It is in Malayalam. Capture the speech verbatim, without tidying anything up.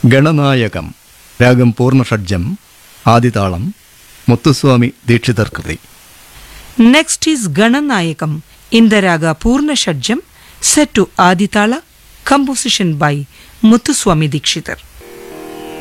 ഗണനായകം Ragam പൂർണ്ണഷഡ്ജം ആദിതാളം Muthuswamy Dikshitar Krithi. Next is Gananayakam in the raga Purna Shadjam set to Aditala, composition by Muthuswami Dikshitar.